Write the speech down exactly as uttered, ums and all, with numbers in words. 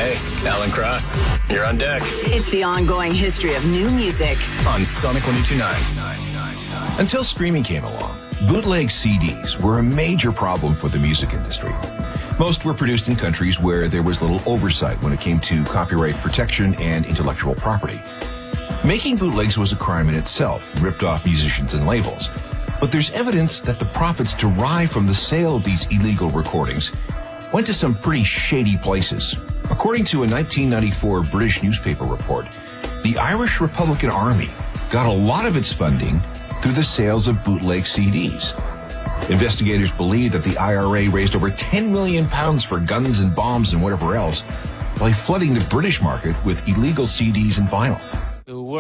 Hey, Alan Cross, you're on deck. It's the ongoing history of new music on Sonic one oh two point nine. Until streaming came along, bootleg C Ds were a major problem for the music industry. Most were produced in countries where there was little oversight when it came to copyright protection and intellectual property. Making bootlegs was a crime in itself, ripped off musicians and labels. But there's evidence that the profits derived from the sale of these illegal recordings went to some pretty shady places. According to a nineteen ninety-four British newspaper report, the Irish Republican Army got a lot of its funding through the sales of bootleg C Ds. Investigators believe that the I R A raised over ten million pounds for guns and bombs and whatever else by flooding the British market with illegal C Ds and vinyl.